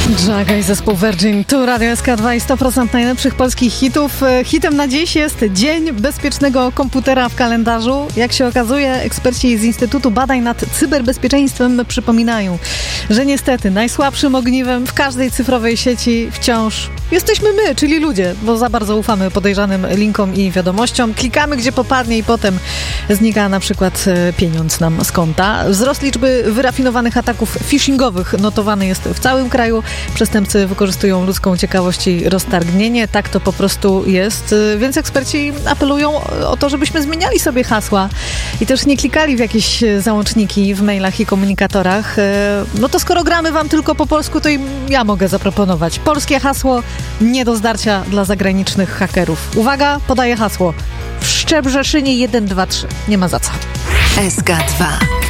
Jaga i zespół Virgin, tu Radio SK2 i 100% najlepszych polskich hitów. Hitem na dziś jest Dzień Bezpiecznego Komputera w kalendarzu. Jak się okazuje, eksperci z Instytutu Badań nad Cyberbezpieczeństwem przypominają, że niestety najsłabszym ogniwem w każdej cyfrowej sieci wciąż jesteśmy my, czyli ludzie, bo za bardzo ufamy podejrzanym linkom i wiadomościom. Klikamy gdzie popadnie i potem znika na przykład pieniądz nam z konta. Wzrost liczby wyrafinowanych ataków phishingowych notowany jest w całym kraju. Przestępcy wykorzystują ludzką ciekawość i roztargnienie. Tak to po prostu jest. Więc eksperci apelują o to, żebyśmy zmieniali sobie hasła i też nie klikali w jakieś załączniki w mailach i komunikatorach. No to skoro gramy wam tylko po polsku, to i ja mogę zaproponować. Polskie hasło nie do zdarcia dla zagranicznych hakerów. Uwaga, podaję hasło. W Szczebrzeszynie 1, 2, 3. Nie ma za co. SK2